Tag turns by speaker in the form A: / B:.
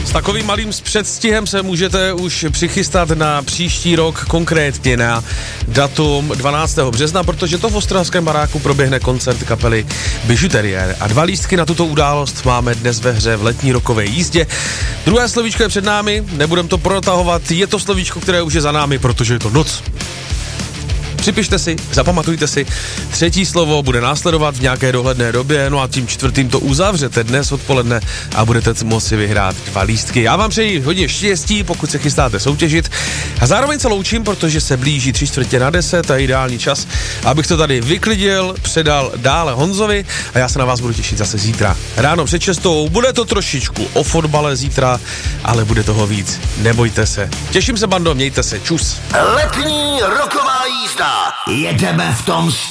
A: S takovým malým předstihem se můžete už přichystat na příští rok, konkrétně na datum 12. března, protože to v Ostravském baráku proběhne koncert kapely Bižuteriér. A 2 lístky na tuto událost máme dnes ve hře v letní rokové jízdě. Druhé slovíčko je před námi, nebudem to protahovat, je to slovíčko, které už je za námi, protože je to noc. Připište si, zapamatujte si, 3. slovo bude následovat v nějaké dohledné době, no a tím 4. to uzavřete dnes odpoledne a budete moci vyhrát 2 lístky. Já vám přeji hodně štěstí, pokud se chystáte soutěžit a zároveň se loučím, protože se blíží 9:45 a ideální čas, abych to tady vyklidil, předal dále Honzovi a já se na vás budu těšit zase zítra. Ráno před 6. bude to trošičku o fotbale zítra, ale bude toho víc, nebojte se. Těším se, bando, mějte se, čus.
B: Letní roková jízda. Jedeme v tom